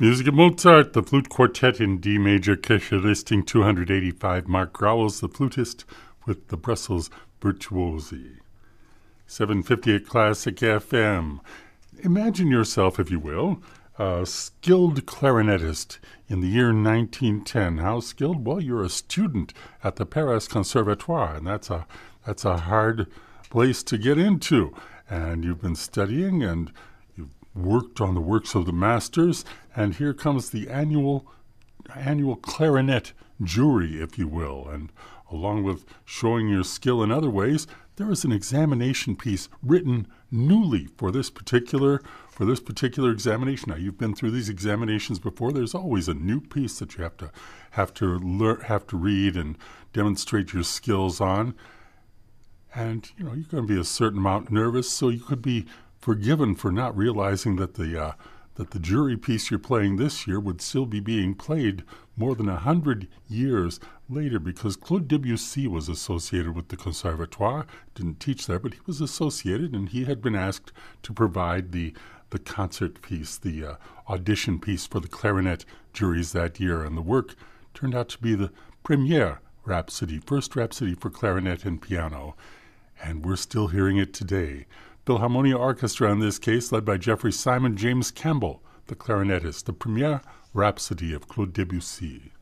Music of Mozart, the Flute Quartet in D major, Kirche listing 285, Mark Growels, the flutist, with the Brussels Virtuosi. 750 at Classic FM. Imagine yourself, if you will, a skilled clarinetist in the year 1910. How skilled? Well, you're a student at the Paris Conservatoire, and that's a hard place to get into. And you've been studying, and you've worked on the works of the masters, and here comes the annual clarinet jury, if you will. And along with showing your skill in other ways, there is an examination piece written newly for this particular examination. Now, you've been through these examinations before. There's always a new piece that you have to read and demonstrate your skills on. And you're going to be a certain amount nervous, so you could be forgiven for not realizing that the jury piece you're playing this year would still be being played more than 100 years later, because Claude Debussy was associated with the Conservatoire, didn't teach there, but he was associated, and he had been asked to provide the concert piece, the audition piece for the clarinet juries that year, and the work turned out to be the Première Rhapsody, first Rhapsody for clarinet and piano, and we're still hearing it today. Philharmonia Orchestra in this case, led by Jeffrey Simon, James Campbell, the clarinetist, the Première Rhapsody of Claude Debussy.